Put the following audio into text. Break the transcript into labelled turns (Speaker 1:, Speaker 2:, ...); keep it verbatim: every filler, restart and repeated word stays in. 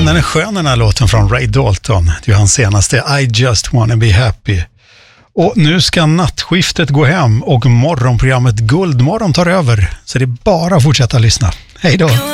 Speaker 1: Fan, den är skön den här låten från Ray Dalton. Det är hans senaste I Just Wanna Be Happy. Och nu ska nattskiftet gå hem och morgonprogrammet Guldmorgon tar över. Så det är bara att fortsätta lyssna. Hej då!